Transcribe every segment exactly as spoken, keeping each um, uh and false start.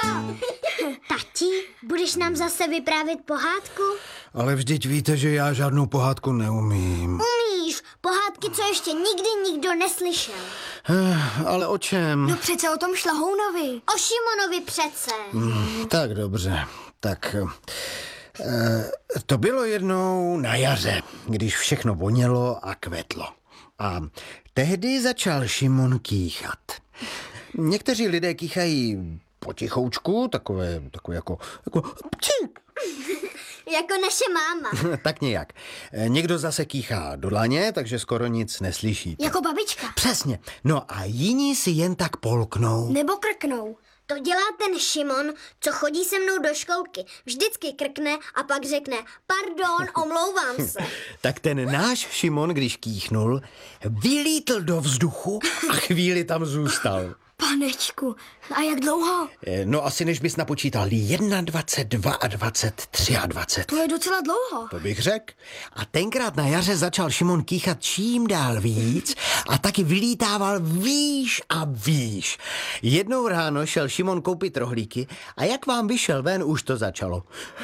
Tati, budeš nám zase vyprávět pohádku? Ale vždyť víte, že já žádnou pohádku neumím. Umíš, pohádky, co ještě nikdy nikdo neslyšel. Eh, ale o čem? No přece o tom šlahounovi. O Šimonovi přece. Hmm, tak dobře, tak... Eh, to bylo jednou na jaře, když všechno vonělo a kvetlo. A tehdy začal Šimon kýchat. Někteří lidé kýchají potichoučku, takové, takové jako, jako pčík. Jako naše máma. Tak nějak. Někdo zase kýchá do dlaně, takže skoro nic neslyší. Jako babička. Přesně. No a jiní si jen tak polknou. Nebo krknou. To dělá ten Šimon, co chodí se mnou do školky. Vždycky krkne a pak řekne, pardon, omlouvám se. Tak ten náš Šimon, když kýchnul, vylítl do vzduchu a chvíli tam zůstal. Panečku, a jak dlouho? No asi než bys napočítal dvacet jedna, dvacet dva, dvacet tři. To je docela dlouho. To bych řekl. A tenkrát na jaře začal Šimon kýchat čím dál víc a taky vylítával výš a výš. Jednou ráno šel Šimon koupit rohlíky a jak vám vyšel ven, už to začalo.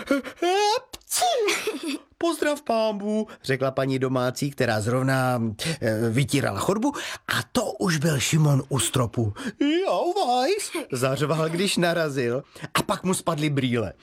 Pozdrav pámbu, řekla paní domácí, která zrovna e, vytírala chodbu, a to už byl Šimon u stropu. Jo, vajs, zařval, když narazil, a pak mu spadly brýle.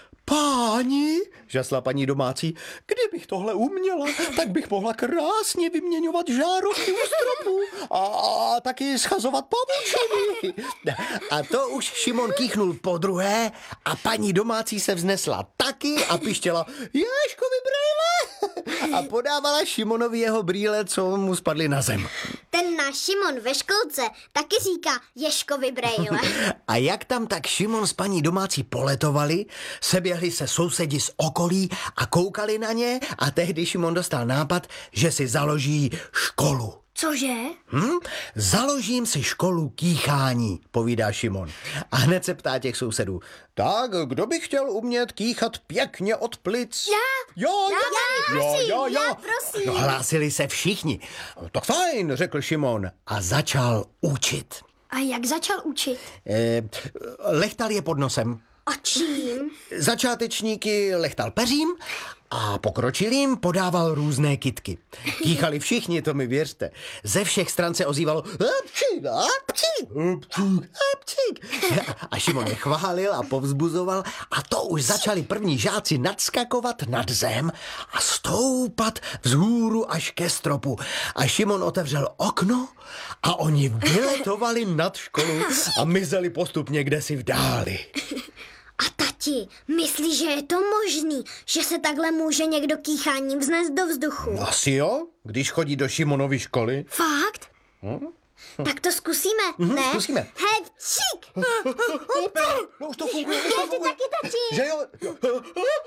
Páni, žasla paní domácí, kdybych tohle uměla, tak bych mohla krásně vyměňovat žárovky u stropu a, a taky schazovat pavučiny. A to už Šimon kýchnul podruhé a paní domácí se vznesla taky a pištěla Ježkovi brýle a podávala Šimonovi jeho brýle, co mu spadly na zem. Ten náš Šimon ve školce taky říká Ježkovi brejle. A jak tam tak Šimon s paní domácí poletovali, seběhli se sousedi z okolí a koukali na ně a tehdy Šimon dostal nápad, že si založí školu. Cože? Hm? Založím si školu kýchání, povídá Šimon. A hned se ptá těch sousedů. Tak, kdo by chtěl umět kýchat pěkně od plic? Já! Jo, Já, jo, prosím, jo, jo. já, prosím. No, hlásili se všichni. Tak fajn, řekl Šimon a začal učit. A jak začal učit? Eh, lechtal je pod nosem. A čím? Začátečníky lechtal peřím a pokročilým podával různé kytky. Kýchali všichni, to mi věřte. Ze všech stran se ozývalo apčík, apčík, apčík, apčík. A Šimon je chválil a povzbuzoval a to už začali první žáci nadskakovat nad zem a stoupat vzhůru až ke stropu. A Šimon otevřel okno a oni vyletovali nad školu a mizeli postupně kdesi v dáli. A tati, myslíš, že je to možný, že se takhle může někdo kýcháním vznést do vzduchu? Asi jo, když chodí do Šimonovy školy. Fakt? Hm? Tak to zkusíme, Mhm, ne? zkusíme. Hepčík! No už to funguje, už to funguje. Taky, tati. Že jo?